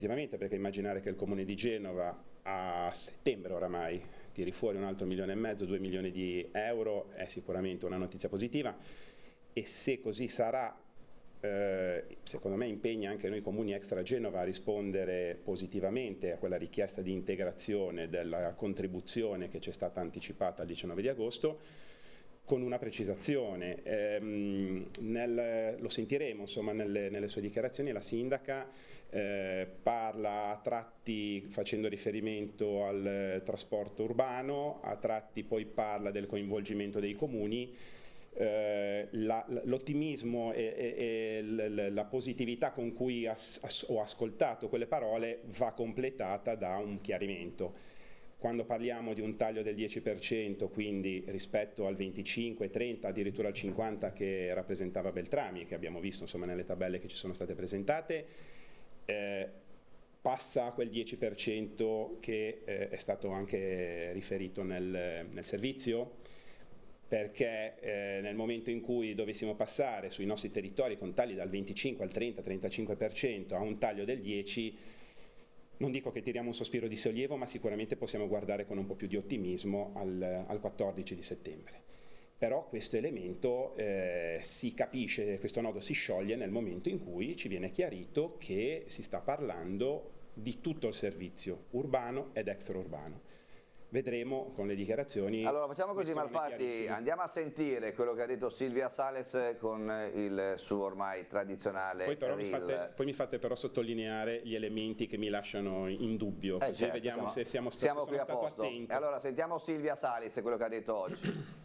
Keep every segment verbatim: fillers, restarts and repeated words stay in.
Effettivamente, perché immaginare che il Comune di Genova a settembre oramai tiri fuori un altro milione e mezzo, due milioni di euro è sicuramente una notizia positiva, e se così sarà, eh, secondo me impegna anche noi comuni extra Genova a rispondere positivamente a quella richiesta di integrazione della contribuzione che c'è stata anticipata il diciannove di agosto, con una precisazione. Ehm, nel, lo sentiremo insomma nelle, nelle sue dichiarazioni. La sindaca eh, parla a tratti facendo riferimento al trasporto urbano, a tratti poi parla del coinvolgimento dei comuni. Eh, la, l'ottimismo e, e, e la, la positività con cui as, as, ho ascoltato quelle parole va completata da un chiarimento. Quando parliamo di un taglio del dieci per cento, quindi rispetto al venticinque, trenta, addirittura al cinquanta che rappresentava Beltrami, che abbiamo visto insomma nelle tabelle che ci sono state presentate, eh, passa a quel dieci per cento che eh, è stato anche riferito nel, nel servizio, perché eh, nel momento in cui dovessimo passare sui nostri territori con tagli dal venticinque al trenta trentacinque per cento a un taglio del dieci per cento, non dico che tiriamo un sospiro di sollievo, ma sicuramente possiamo guardare con un po' più di ottimismo al, al quattordici di settembre. Però questo elemento eh, si capisce, questo nodo si scioglie nel momento in cui ci viene chiarito che si sta parlando di tutto il servizio urbano ed extraurbano. Vedremo con le dichiarazioni. Allora facciamo così, Malfatti, andiamo a sentire quello che ha detto Silvia Sales con il suo ormai tradizionale poi, però mi reel. fate, poi mi fate però sottolineare gli elementi che mi lasciano in dubbio, eh così certo, vediamo siamo, se siamo, siamo se qui sono a stato posto. attento. Allora sentiamo Silvia Sales, quello che ha detto oggi.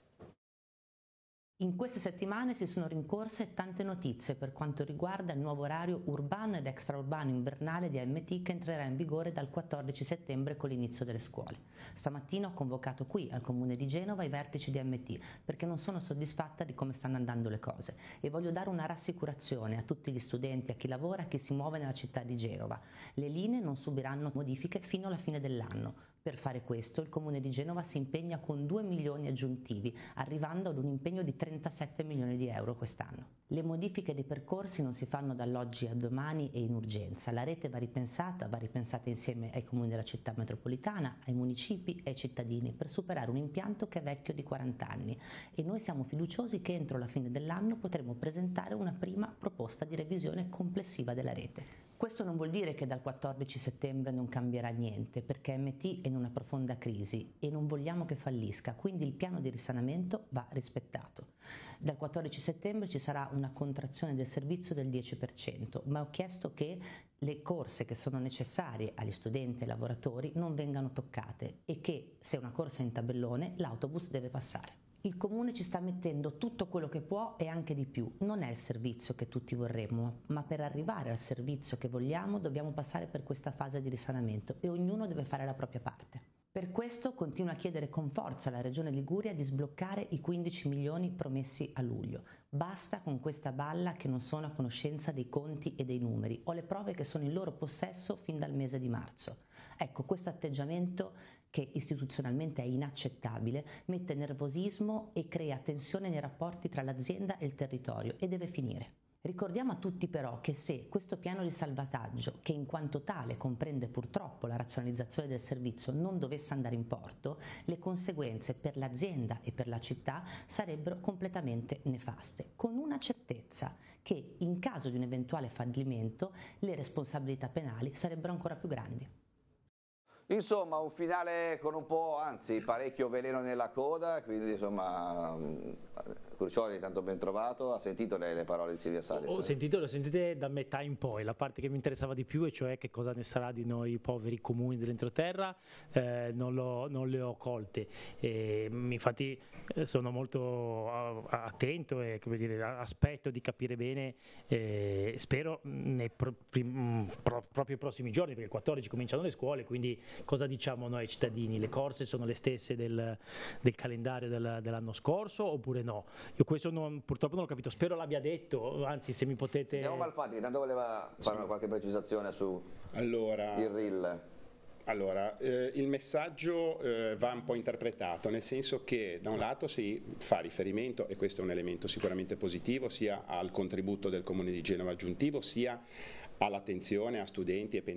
In queste settimane si sono rincorse tante notizie per quanto riguarda il nuovo orario urbano ed extraurbano invernale di A M T che entrerà in vigore dal quattordici settembre con l'inizio delle scuole. Stamattina ho convocato qui al Comune di Genova i vertici di A M T perché non sono soddisfatta di come stanno andando le cose e voglio dare una rassicurazione a tutti gli studenti, a chi lavora, a chi si muove nella città di Genova. Le linee non subiranno modifiche fino alla fine dell'anno. Per fare questo il Comune di Genova si impegna con due milioni aggiuntivi, arrivando ad un impegno di trentasette milioni di euro quest'anno. Le modifiche dei percorsi non si fanno dall'oggi a domani e in urgenza. La rete va ripensata, va ripensata insieme ai comuni della città metropolitana, ai municipi e ai cittadini per superare un impianto che è vecchio di quaranta anni e noi siamo fiduciosi che entro la fine dell'anno potremo presentare una prima proposta di revisione complessiva della rete. Questo non vuol dire che dal quattordici settembre non cambierà niente, perché A M T è in una profonda crisi e non vogliamo che fallisca, quindi il piano di risanamento va rispettato. Dal quattordici settembre ci sarà una contrazione del servizio del dieci per cento, ma ho chiesto che le corse che sono necessarie agli studenti e ai lavoratori non vengano toccate e che se una corsa è in tabellone l'autobus deve passare. Il Comune ci sta mettendo tutto quello che può e anche di più. Non è il servizio che tutti vorremmo, ma per arrivare al servizio che vogliamo dobbiamo passare per questa fase di risanamento e ognuno deve fare la propria parte. Per questo continuo a chiedere con forza alla Regione Liguria di sbloccare i quindici milioni promessi a luglio. Basta con questa balla che non sono a conoscenza dei conti e dei numeri. Ho le prove che sono in loro possesso fin dal mese di marzo. Ecco, questo atteggiamento che istituzionalmente è inaccettabile mette nervosismo e crea tensione nei rapporti tra l'azienda e il territorio e deve finire. Ricordiamo a tutti però che se questo piano di salvataggio, che in quanto tale comprende purtroppo la razionalizzazione del servizio, non dovesse andare in porto, le conseguenze per l'azienda e per la città sarebbero completamente nefaste, con una certezza che in caso di un eventuale fallimento le responsabilità penali sarebbero ancora più grandi. Insomma, un finale con un po', anzi parecchio veleno nella coda, quindi insomma Crucioli, tanto ben trovato. Ha sentito lei le parole di Silvia Sales? Ho sentito, le ho sentite da metà in poi, la parte che mi interessava di più, e cioè che cosa ne sarà di noi poveri comuni dell'entroterra, eh, non, lo, non le ho colte. E, infatti sono molto attento e come dire, aspetto di capire bene, eh, spero nei pro, prim, pro, proprio i prossimi giorni, perché il quattordici cominciano le scuole, quindi cosa diciamo noi ai cittadini? Le corse sono le stesse del, del calendario del, dell'anno scorso oppure no? Io questo non, purtroppo non l'ho capito, spero l'abbia detto, anzi se mi potete... Andiamo Malfatti, tanto voleva fare sì. qualche precisazione su allora, il reel. Allora, eh, il messaggio eh, va un po' interpretato, nel senso che da un lato si fa riferimento, e questo è un elemento sicuramente positivo, sia al contributo del Comune di Genova aggiuntivo, sia all'attenzione a studenti e